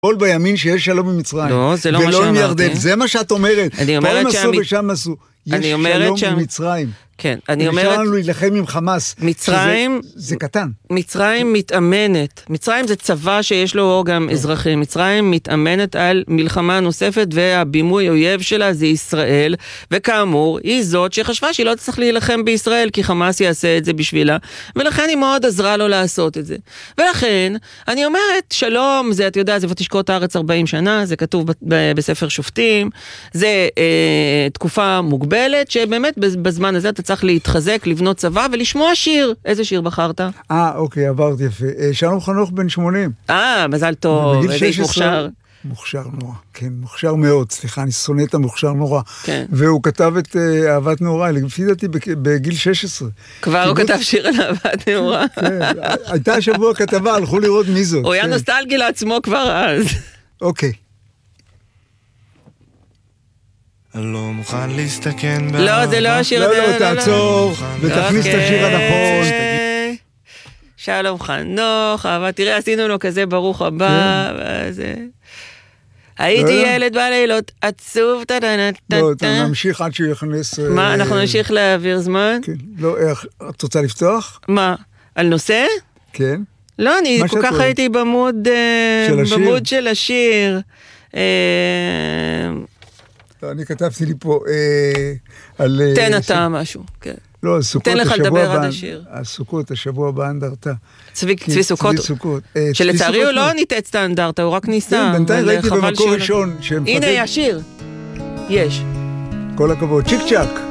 כל בימין שיש שלום עם מצרים. לא, זה לא מה ולא עם שאמרתי. ירדן, זה מה שאת אומרת. אני אומרת פה הם עשו ושם עשו. יש שלום עם מצרים. כן, אני אומרת... אפשר לנו להילחם עם חמאס. מצרים... זה קטן. מצרים מתאמנת. מצרים זה צבא שיש לו גם אזרחים. מצרים מתאמנת על מלחמה נוספת, והבימוי אויב שלה זה ישראל, וכאמור, היא זאת שחשבה שהיא לא תצטרך להילחם בישראל, כי חמאס יעשה את זה בשבילה, ולכן היא מאוד עזרה לו לעשות את זה. ולכן, אני אומרת, שלום, זה, אתה יודע, זה ותשקוט הארץ 40 שנה, זה כתוב בספר שופטים, זה תקופה מוגבלת, שבאמת בזמן הזה אתה צריך להתחזק, לבנות צבא ולשמוע שיר. איזה שיר בחרת? אוקיי, עברת יפה. שלום חנוך בן 80. מזל טוב, איזה איש מוכשר. מוכשר נורא, כן, מוכשר מאוד, סליחה, אני שונא את המוכשר נורא. כן. והוא כתב את אהבת נעוריי, לפי דעתי בגיל 16. כבר הוא כתב שיר על אהבת נעוריי. כן, הייתה השבוע כתבה, הלכו לראות מי זאת. הוא היה נוסטלגי לעצמו כבר אז. אוקיי. אני לא מוכן להסתכן לא, זה לא השיר הזה. לא, תעצור, ותכניס את השיר הנכון. שלום חנוך, אבל תראה, עשינו לו כזה ברוך הבא, וזה... הייתי ילד בלילות, עצוב, לא, נמשיך עד שהוא יכנס... מה, אנחנו נמשיך להעביר זמן? כן, לא, את רוצה לפתוח? מה, על נושא? כן. לא, אני כל כך הייתי במוד של השיר. אני כתבתי לי פה על... תן אתה משהו, כן. לא, הסוכות תן לך לדבר עד השיר. הסוכות, השבוע הבא אנדרטה. צבי סוכות. שלצערי הוא לא ניתץ את האנדרטה, הוא רק ניסה. כן, בינתיים ראיתי במקור ראשון. הנה, השיר. יש. כל הכבוד. צ'יק צ'ק.